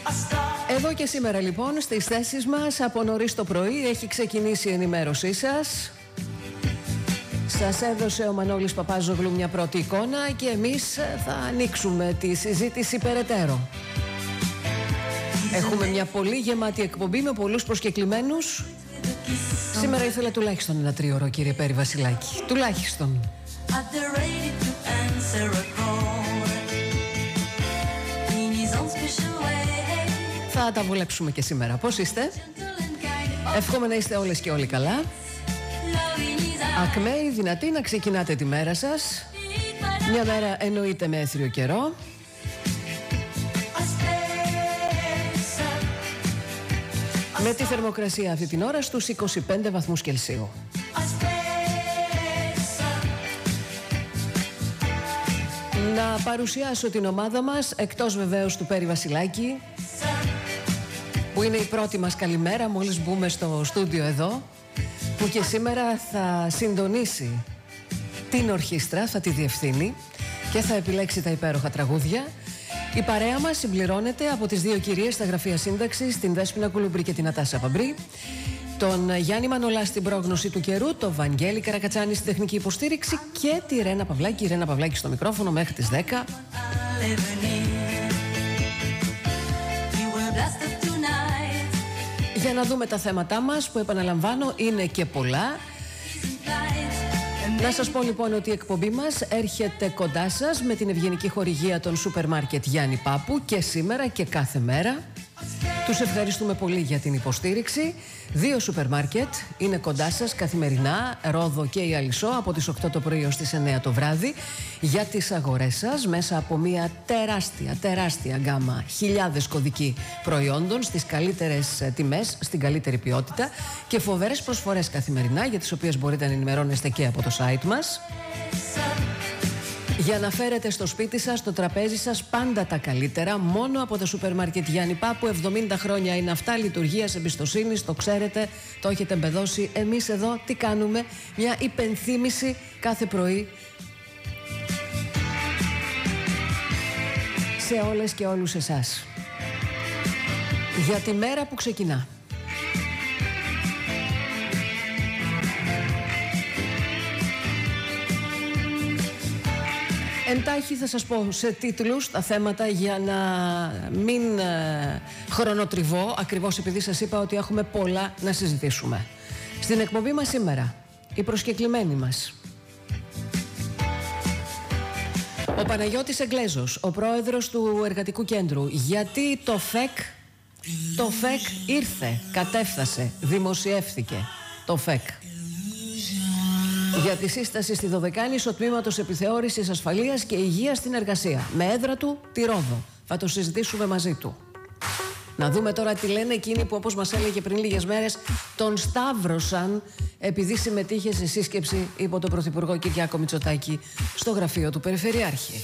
Εδώ και σήμερα λοιπόν στις θέσεις μας από νωρίς το πρωί έχει ξεκινήσει η ενημέρωσή σας. Σας έδωσε ο Μανώλης Παπάζογλου μια πρώτη εικόνα και εμείς θα ανοίξουμε τη συζήτηση περαιτέρω. Έχουμε μια πολύ γεμάτη εκπομπή με πολλούς προσκεκλημένους. Σήμερα ήθελα τουλάχιστον ένα τρίωρο, κύριε Πέρη Βασιλάκη. Τουλάχιστον. Θα τα βολέψουμε και σήμερα. Πώς είστε? Εύχομαι να είστε όλες και όλοι καλά. Ακμαίοι, δυνατοί, να ξεκινάτε τη μέρα σας. Μια μέρα εννοείται με έθριο καιρό. Με τη θερμοκρασία αυτή την ώρα στους 25 βαθμούς Κελσίου. Να παρουσιάσω την ομάδα μας, εκτός βεβαίως του Πέρη Βασιλάκη, που είναι η πρώτη μας καλημέρα μόλις μπούμε στο στούντιο εδώ, που και σήμερα θα συντονίσει την ορχήστρα, θα τη διευθύνει και θα επιλέξει τα υπέροχα τραγούδια. Η παρέα μας συμπληρώνεται από τις δύο κυρίες στα γραφεία σύνταξης, την Δέσποινα Κουλουμπρή και την Νατάσα Παμπρή, τον Γιάννη Μανολά στην πρόγνωση του καιρού, τον Βαγγέλη Καρακατσάνη στην τεχνική υποστήριξη και τη Ρένα Παυλάκη. Η Ρένα Παυλάκη στο μικρόφωνο μέχρι τις 10. Για να δούμε τα θέματά μας, που επαναλαμβάνω είναι και πολλά. Να σας πω λοιπόν ότι η εκπομπή μας έρχεται κοντά σας με την ευγενική χορηγία των σούπερ μάρκετ Γιάννη Πάπου και σήμερα και κάθε μέρα. Τους ευχαριστούμε πολύ για την υποστήριξη. Δύο σούπερ μάρκετ είναι κοντά σας καθημερινά, Ρόδο και η Αλισσό, από τις 8 το πρωί ως τις 9 το βράδυ, για τις αγορές σας μέσα από μια τεράστια γκάμα, χιλιάδες κωδικοί προϊόντων στις καλύτερες τιμές, στην καλύτερη ποιότητα και φοβερές προσφορές καθημερινά, για τις οποίες μπορείτε να ενημερώνεστε και από το site μας. Για να φέρετε στο σπίτι σας, στο τραπέζι σας, πάντα τα καλύτερα, μόνο από το σούπερ μάρκετ Γιάννη Πάπου. 70 χρόνια είναι αυτά λειτουργίας, εμπιστοσύνης, το ξέρετε, το έχετε εμπεδώσει. Εμείς εδώ τι κάνουμε? Μια υπενθύμηση κάθε πρωί σε όλες και όλους εσάς για τη μέρα που ξεκινά. Εντάχει θα σας πω σε τίτλους τα θέματα για να μην χρονοτριβώ, ακριβώς επειδή σας είπα ότι έχουμε πολλά να συζητήσουμε. Στην εκπομπή μας σήμερα, οι προσκεκλημένοι μας. Ο Παναγιώτης Εγγλέζος, ο πρόεδρος του Εργατικού Κέντρου. Γιατί το ΦΕΚ ήρθε, κατέφθασε, δημοσιεύθηκε το ΦΕΚ. Για τη σύσταση στη Δωδεκάνησο Τμήματος Επιθεώρησης Ασφαλείας και Υγείας στην Εργασία, με έδρα του τη Ρόδο. Θα το συζητήσουμε μαζί του. Να δούμε τώρα τι λένε εκείνοι που, όπως μας έλεγε πριν λίγες μέρες, τον σταύρωσαν επειδή συμμετείχε σε σύσκεψη υπό τον Πρωθυπουργό Κυριάκο Μητσοτάκη στο γραφείο του Περιφερειάρχη.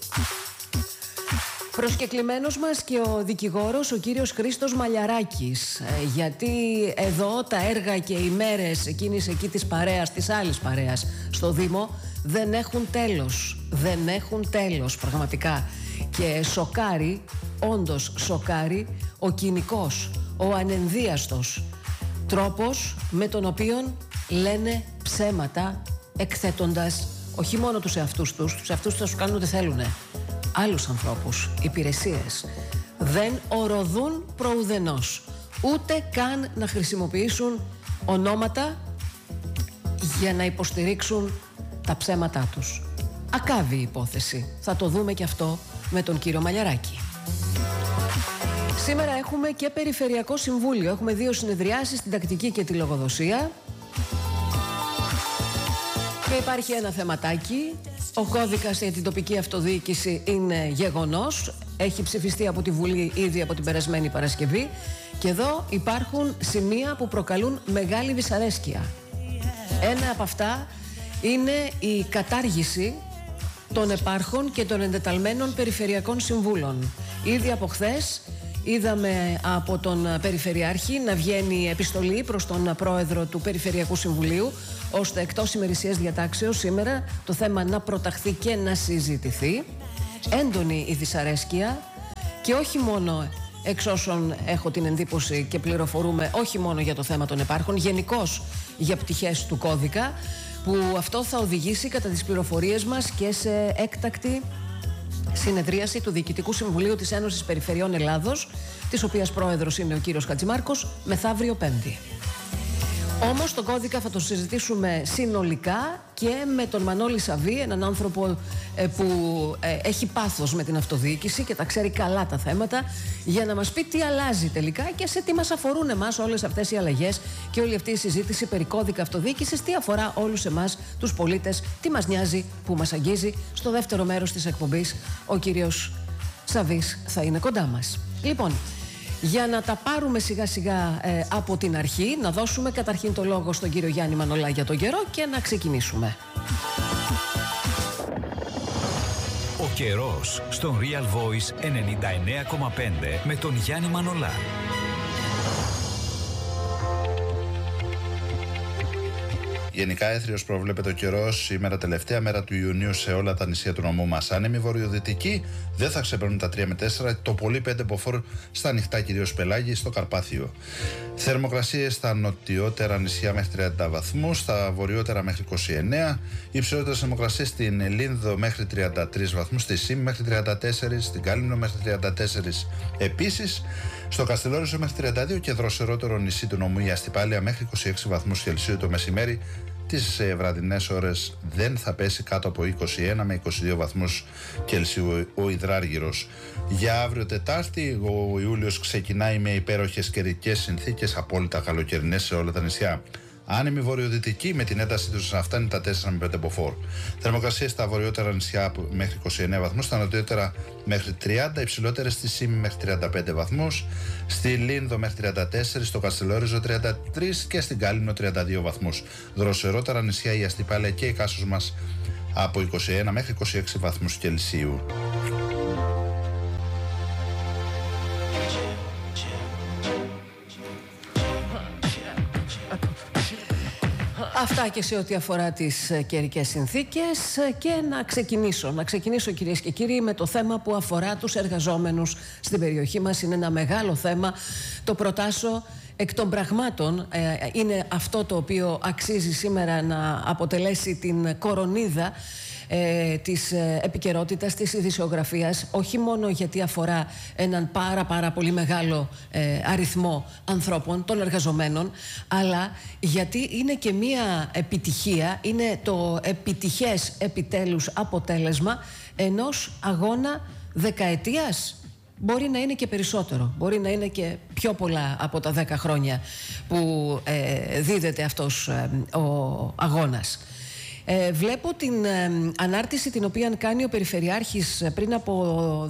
Προσκεκλημένος μας και ο δικηγόρος, ο κύριος Χρήστος Μαλιαράκης, γιατί εδώ τα έργα και οι μέρες εκείνης εκεί της παρέας, της άλλης παρέας στο Δήμο, δεν έχουν τέλος πραγματικά. Και σοκάρει, όντως σοκάρει, ο κοινικός, ο ανενδίαστος τρόπος με τον οποίο λένε ψέματα, εκθέτοντας όχι μόνο τους εαυτούς τους θα σου κάνουν ό,τι θέλουνε, άλλους ανθρώπους, υπηρεσίες. Δεν ορωδούν προουδενός, ούτε καν να χρησιμοποιήσουν ονόματα για να υποστηρίξουν τα ψέματά τους. Ακάβει η υπόθεση. Θα το δούμε και αυτό με τον κύριο Μαλιαράκη. Σήμερα έχουμε και Περιφερειακό Συμβούλιο. Έχουμε δύο συνεδριάσεις, την τακτική και τη λογοδοσία. Και υπάρχει ένα θεματάκι. Ο κώδικας για την τοπική αυτοδιοίκηση είναι γεγονός. Έχει ψηφιστεί από τη Βουλή ήδη από την περασμένη Παρασκευή. Και εδώ υπάρχουν σημεία που προκαλούν μεγάλη δυσαρέσκεια. Ένα από αυτά είναι η κατάργηση των επάρχων και των εντεταλμένων περιφερειακών συμβούλων. Ήδη από χθες είδαμε από τον Περιφερειάρχη να βγαίνει επιστολή προς τον πρόεδρο του Περιφερειακού Συμβουλίου, ώστε εκτός ημερησίας διατάξεως σήμερα το θέμα να προταχθεί και να συζητηθεί. Έντονη η δυσαρέσκεια και όχι μόνο εξ όσων έχω την εντύπωση και πληροφορούμε, όχι μόνο για το θέμα των επάρχων, γενικώς για πτυχές του κώδικα, που αυτό θα οδηγήσει κατά τις πληροφορίες μας και σε έκτακτη συνεδρίαση του Διοικητικού Συμβουλίου της Ένωσης Περιφερειών Ελλάδος, της οποίας πρόεδρος είναι ο κύριος Χατζημάρκος, μεθαύριο Πέμπτη. Όμως τον κώδικα θα το συζητήσουμε συνολικά και με τον Μανώλη Σαββή, έναν άνθρωπο που έχει πάθος με την αυτοδιοίκηση και τα ξέρει καλά τα θέματα, για να μας πει τι αλλάζει τελικά και σε τι μας αφορούν εμάς όλες αυτές οι αλλαγές και όλη αυτή η συζήτηση περί κώδικα αυτοδιοίκησης, τι αφορά όλους εμάς τους πολίτες, τι μας νοιάζει, που μας αγγίζει. Στο δεύτερο μέρος της εκπομπής ο κύριος Σαββής θα είναι κοντά μας. Λοιπόν, για να τα πάρουμε σιγά σιγά από την αρχή, να δώσουμε καταρχήν το λόγο στον κύριο Γιάννη Μανολά για τον καιρό και να ξεκινήσουμε. Ο καιρός στον Real Voice 99,5 με τον Γιάννη Μανολά. Γενικά έθριος προβλέπεται ο καιρός σήμερα, τελευταία μέρα του Ιουνίου, σε όλα τα νησιά του νομού μας. Άνεμοι βορειοδυτικοί δεν θα ξεπερνούν τα 3 με 4, το πολύ 5 μποφόρ στα ανοιχτά, κυρίως πελάγι, στο Καρπάθιο. Θερμοκρασίες στα νοτιότερα νησιά μέχρι 30 βαθμούς, στα βορειότερα μέχρι 29, υψηλότερες θερμοκρασίες στην Λίνδο μέχρι 33 βαθμούς, στη Σύμ μέχρι 34, στην Κάλυμνο μέχρι 34 επίσης, στο Καστελόριζο μέχρι 32 και δροσερότερο νησί του νομού η Αστυπάλεια μέχρι 26 βαθμούς Κελσίου το μεσημέρι. Τις βραδινές ώρες δεν θα πέσει κάτω από 21 με 22 βαθμούς Κελσίου ο υδράργυρος. Για αύριο Τετάρτη ο Ιούλιος ξεκινάει με υπέροχες καιρικές συνθήκες, απόλυτα καλοκαιρινές σε όλα τα νησιά. Άνεμη βορειοδυτική με την ένταση του να φτάνει τα 4 με 5 μποφόρ. Θερμοκρασίες στα βορειότερα νησιά μέχρι 29 βαθμούς, στα νοτιότερα μέχρι 30, υψηλότερες στη Σύμη μέχρι 35 βαθμούς, στη Λίνδο μέχρι 34, στο Καστελόριζο 33 και στην Κάλυμνο 32 βαθμούς. Δροσερότερα νησιά η Αστυπάλεια και η Κάσος μας από 21 μέχρι 26 βαθμούς Κελσίου. Αυτά και σε ό,τι αφορά τις καιρικές συνθήκες. Και να ξεκινήσω κυρίες και κύριοι με το θέμα που αφορά τους εργαζόμενους στην περιοχή μας. Είναι ένα μεγάλο θέμα. Το προτάσω εκ των πραγμάτων. Είναι αυτό το οποίο αξίζει σήμερα να αποτελέσει την κορονίδα της επικαιρότητας, της ειδησιογραφίας, όχι μόνο γιατί αφορά έναν πάρα πολύ μεγάλο αριθμό ανθρώπων, των εργαζομένων, αλλά γιατί είναι και μία επιτυχία, είναι το επιτυχές επιτέλους αποτέλεσμα ενός αγώνα δεκαετίας. Μπορεί να είναι και περισσότερο, μπορεί να είναι και πιο πολλά από τα 10 χρόνια που δίδεται αυτός ο αγώνας. Βλέπω την ανάρτηση την οποία κάνει ο Περιφερειάρχης πριν από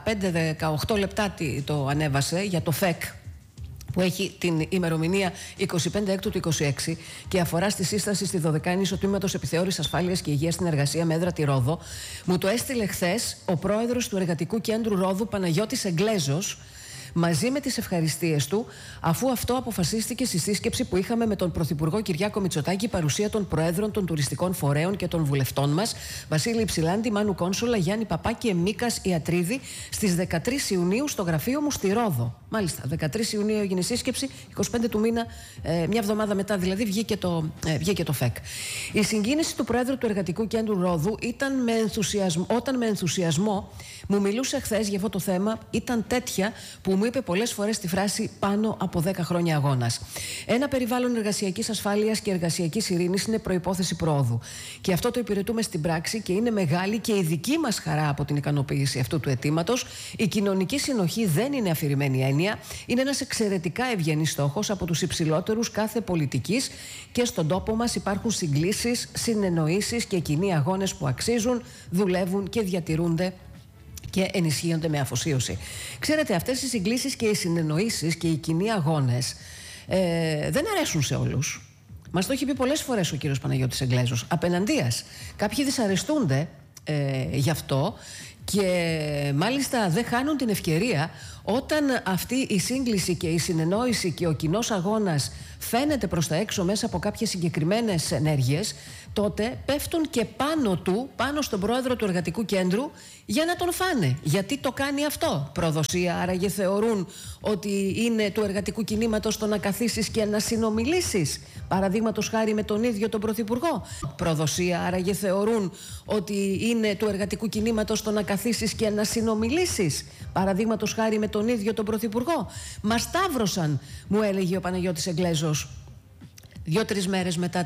15-18 λεπτά το ανέβασε για το ΦΕΚ, που έχει την ημερομηνία 25 Έκτου του 26 και αφορά στη σύσταση στη 12η Ισοτμήματος Επιθεώρησης Ασφάλειας και Υγείας στην Εργασία με έδρα τη Ρόδο. Μου το έστειλε χθες ο πρόεδρος του Εργατικού Κέντρου Ρόδου, Παναγιώτης Εγγλέζος, μαζί με τις ευχαριστίες του, αφού αυτό αποφασίστηκε στη σύσκεψη που είχαμε με τον Πρωθυπουργό Κυριάκο Μητσοτάκη, παρουσία των Προέδρων των Τουριστικών Φορέων και των Βουλευτών μας, Βασίλη Ψηλάντη, Μάνου Κόνσολα, Γιάννη Παπά και Μίκας Ιατρίδη, στις 13 Ιουνίου στο γραφείο μου στη Ρόδο. Μάλιστα, 13 Ιουνίου έγινε η σύσκεψη, 25 του μήνα, μια εβδομάδα μετά δηλαδή, βγήκε το ΦΕΚ. Η συγκίνηση του Προέδρου του Εργατικού Κέντρου Ρόδου ήταν όταν με ενθουσιασμό μου μιλούσε χθες για αυτό το θέμα, ήταν τέτοια που μου είπε πολλές φορές τη φράση «πάνω από 10 χρόνια αγώνας». Ένα περιβάλλον εργασιακής ασφάλειας και εργασιακής ειρήνης είναι προϋπόθεση προόδου. Και αυτό το υπηρετούμε στην πράξη και είναι μεγάλη και η δική μας χαρά από την ικανοποίηση αυτού του αιτήματος. Η κοινωνική συνοχή δεν είναι αφηρημένη έννοια. Είναι ένας εξαιρετικά ευγενής στόχος από τους υψηλότερους κάθε πολιτικής και στον τόπο μας υπάρχουν συγκλήσεις, συνεννοήσεις και κοινοί αγώνες που αξίζουν, δουλεύουν και διατηρούνται και ενισχύονται με αφοσίωση. Ξέρετε, αυτές οι συγκλήσεις και οι συνεννοήσεις και οι κοινοί αγώνες δεν αρέσουν σε όλους. Μας το έχει πει πολλές φορές ο κύριος Παναγιώτης Εγγλέζος. Απέναντίας. Κάποιοι δυσαρεστούνται γι' αυτό Και μάλιστα δεν χάνουν την ευκαιρία όταν αυτή η σύγκληση και η συνεννόηση και ο κοινός αγώνας φαίνεται προς τα έξω μέσα από κάποιες συγκεκριμένες ενέργειες, τότε πέφτουν και πάνω του, πάνω στον πρόεδρο του Εργατικού Κέντρου, για να τον φάνε. Γιατί το κάνει αυτό? Προδοσία? Άραγε θεωρούν ότι είναι του εργατικού κινήματος το να καθίσεις και να συνομιλήσεις, παραδείγματος χάρη με τον ίδιο τον Πρωθυπουργό? Προδοσία? Άραγε θεωρούν ότι είναι του εργατικού κινήματος το να καθίσεις και να συνομιλήσεις, παραδείγματος χάρη με τον ίδιο τον Πρωθυπουργό? Μας σταύρωσαν, μου έλεγε ο Παναγιώτης Εγγλέζος 2-3 μέρες μετά